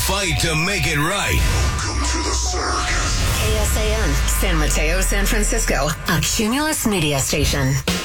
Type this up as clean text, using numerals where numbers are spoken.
fight to make it right. Welcome to the circus. KSAN, San Mateo, San Francisco, a Cumulus media station.